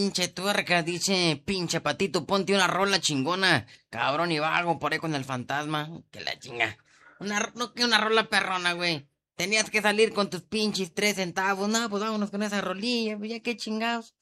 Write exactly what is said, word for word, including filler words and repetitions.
pinche tuerca, dice, pinche patito, ponte una rola chingona, cabrón, y vago por ahí con el fantasma, que la chinga. Una, ro- no que una rola perrona, güey. Tenías que salir con tus pinches tres centavos, no, pues vámonos con esa rolilla, pues ya qué chingados.